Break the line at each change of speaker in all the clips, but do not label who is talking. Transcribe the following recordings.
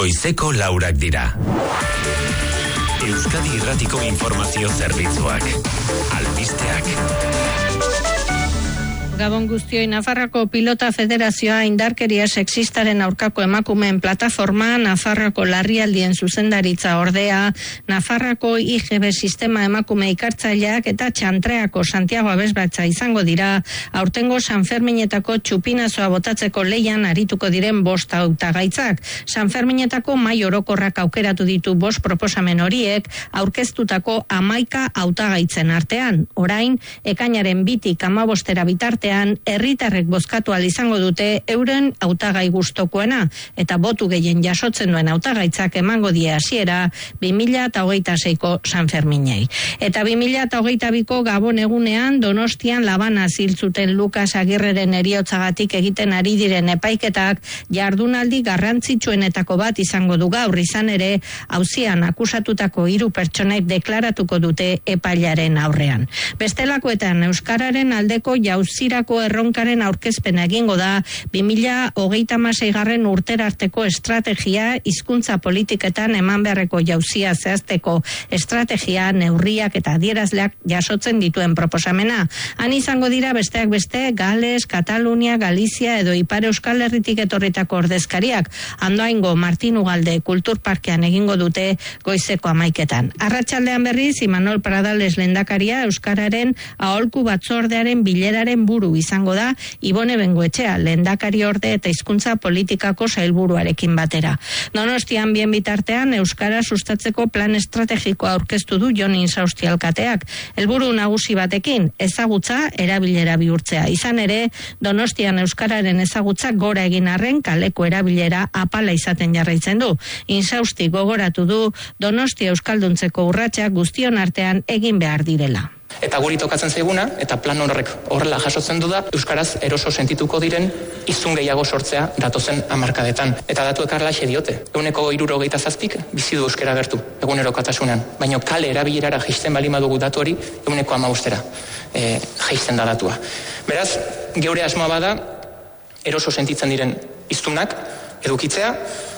Goizeko 4 dira. Euskadi Irratiko Informazio Zerbitzuak. Albisteak.
Gabon guztioi, Nafarroako Pilota Federazioa indarkeria sexistaren aurkako emakumeen plataforma, Nafarroako larrialdien zuzendaritza ordea, Nafarroako IGB sistema emakume ikartzaileak eta Txantreako Santiago Abesbatza izango dira, aurtengo Sanferminetako txupinazoa botatzeko leian arituko diren 5 hautagaitzak. Sanferminetako mahai orokorrak aukeratu ditu 5 proposamen horiek, aurkeztutako 11 hautagaitzen artean. Orain, ekainaren 2tik 15 bitartean, herritarrek bozkatu ahal izango dute euren hautagai gustokoena, eta botu gehien jasotzen duen hautagaitzak emango die hasiera 2026ko Sanferminei. Eta 2022ko Gabon egunean Donostian labana zil zuten Lukas Agirreren heriotzagatik egiten ari diren epaiketak jardunaldi garrantzitsuenetako bat izango du gaur, izan ere auzian akusatutako 3 pertsonaik deklaratuko dute epailaren aurrean. Bestelakoetan euskararen aldeko jauzirako erronkaren aurkezpena egingo da 2036 urtera arteko estrategia, hizkuntza politiketan eman beharreko jauzia zehazteko estrategia, neurriak eta adierazleak jasotzen dituen proposamena. Han izango dira besteak beste Gales, Katalunia, Galizia edo Ipar Euskal Herritik etorritako ordezkariak. Andoaingo Martin Ugalde Kulturparkean egingo dute goizeko 11etan. Arratsaldean berriz Imanol Pradales lehendakaria euskararen aholku batzordearen bileraren buru izango da Ibone Bengoetxea lehendakari orde eta hizkuntza politikako sailburuarekin batera. Donostian bien bitartean euskara sustatzeko plan estrategikoa aurkeztu du Jon Insausti alkateak. Helburu nagusi batekin, ezagutza erabilera bihurtzea. Izan ere, Donostian euskararen ezagutza gora egin arren kaleko erabilera apala izaten jarraitzen du. Insausti gogoratu du Donostia euskalduntzeko urratsak guztion artean egin behar direla.
Eta guri tokatzen zaiguna, eta plan horrek horrela jasotzen du da, euskaraz eroso sentituko diren hiztun gehiago sortzea datozen hamarkadetan. Eta datuek arlaxe diote. 67 bizi du euskara gertu, egunerokotasunean. Baina kale erabilerara jaisten bali madugu datu hori, 15%. Jaisten da datua. Beraz, geure asmoa bada, eroso sentitzen diren hiztunak edukitzea.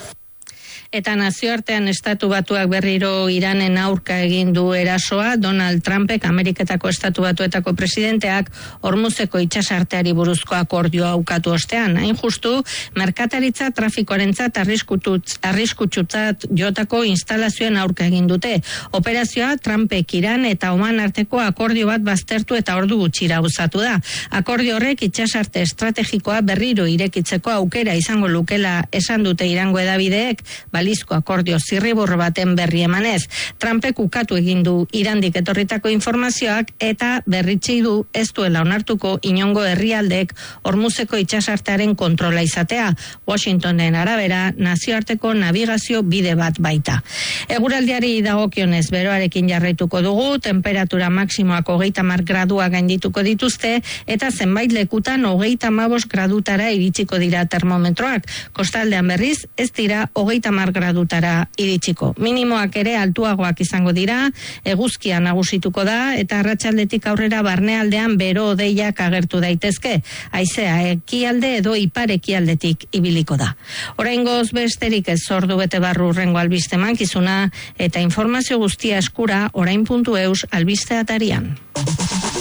Eta nazioartean Estatu Batuak berriro Iranen aurka egin du erasoa. Donald Trumpek, Ameriketako Estatu Batuetako presidenteak, Hormuzeko itsasarteari buruzko akordioa ukatu ostean. Hain justu, merkataritza trafikoarentzat arriskutsutzat jotako instalazioen aurka egin dute. Operazioa Trumpek Iran eta Oman arteko akordio bat baztertu eta ordu gutxira uzatu da. Akordio horrek itsasarte estrategikoa berriro irekitzeko aukera izango lukela esan dute Irango hedabideek, balizko akordio zirriborro baten berri emanez. Trumpek ukatu egin du Irandik etorritako informazioak eta berritsi du ez duela onartuko inongo herrialdek Hormuzeko itsasartearen kontrola izatea. Washingtonen arabera nazioarteko navigazio bide bat baita. Eguraldiari dagokionez beroarekin jarraituko dugu, temperatura maksimoak 30 gradua gaindituko dituzte eta zenbait lekutan 35 gradutara iritsiko dira termometroak. Kostaldean berriz ez dira 30 gradutara iritsiko. Minimoak ere altuagoak izango dira, eguzkia nagusituko da eta arratsaldetik aurrera barnealdean bero hodeiak agertu daitezke. Haizea ekialde edo ipar ekialdetik ibiliko da. Oraingoz besterik ez, ordu bete barru hurrengo albiste mankizuna eta informazio guztia eskura orain.eus albiste atarian.